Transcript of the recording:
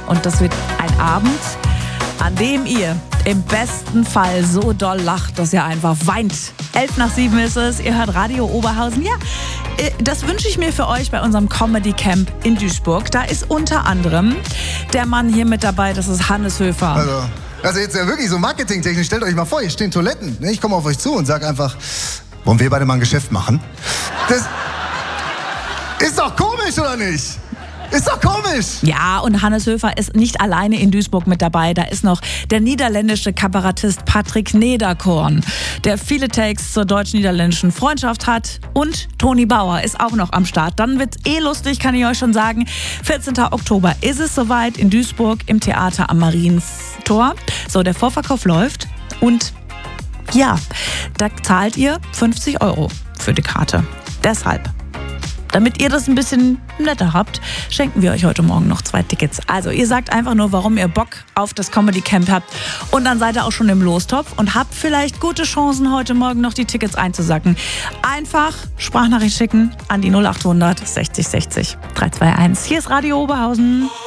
Und das wird ein Abend, an dem ihr im besten Fall so doll lacht, dass ihr einfach weint. 6:11 ist es, ihr hört Radio Oberhausen. Ja, das wünsche ich mir für euch bei unserem Comedy Camp in Duisburg. Da ist unter anderem der Mann hier mit dabei, das ist Hannes Höfer. Also jetzt ja wirklich so marketingtechnisch, stellt euch mal vor, hier stehen Toiletten. Ich komme auf euch zu und sage einfach, wollen wir beide mal ein Geschäft machen? Das ist doch komisch, oder nicht? Ist doch komisch! Ja, und Hannes Höfer ist nicht alleine in Duisburg mit dabei. Da ist noch der niederländische Kabarettist Patrick Nederkorn, der viele Takes zur deutsch-niederländischen Freundschaft hat. Und Toni Bauer ist auch noch am Start. Dann wird's lustig, kann ich euch schon sagen. 14. Oktober ist es soweit in Duisburg im Theater am Marientor. So, der Vorverkauf läuft und ja, da zahlt ihr 50 € für die Karte. Deshalb. Damit ihr das ein bisschen netter habt, schenken wir euch heute Morgen noch 2 Tickets. Also ihr sagt einfach nur, warum ihr Bock auf das Comedy Camp habt und dann seid ihr auch schon im Lostopf und habt vielleicht gute Chancen, heute Morgen noch die Tickets einzusacken. Einfach Sprachnachricht schicken an die 0800 60 60 321. Hier ist Radio Oberhausen.